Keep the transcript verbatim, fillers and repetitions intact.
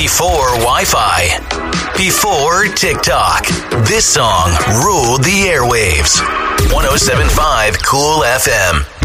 Before Wi-Fi. Before TikTok. This song ruled the airwaves. one oh seven point five Cool F M.